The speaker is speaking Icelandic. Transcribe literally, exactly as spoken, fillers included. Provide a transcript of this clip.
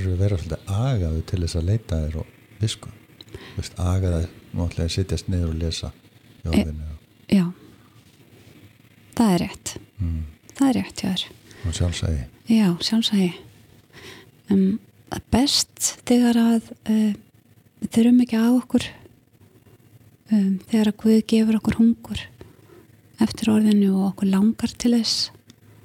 þurfum að vera svolítið agaðu til þess að leita þér og visku. Þú veist, agaðu, náttúrulega sitjast niður og lesa í orðinu. E, já, það er rétt. Mm. Það er rétt, já. Og sjálfsægi. Já, sjálfsægi. Um, best þegar að uh, við þurfum ekki á okkur um, þegar að Guð gefur okkur hungur eftir orðinu og okkur langar til þess